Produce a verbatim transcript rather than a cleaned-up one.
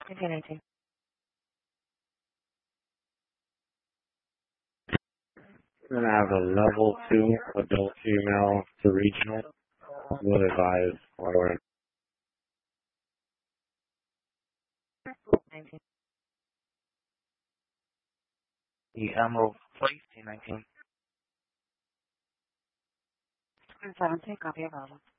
nineteen nineteen. And I have a level two adult female to regional. Will advise or nineteen. The Emerald Place, T nineteen. seventeen, copy of problem.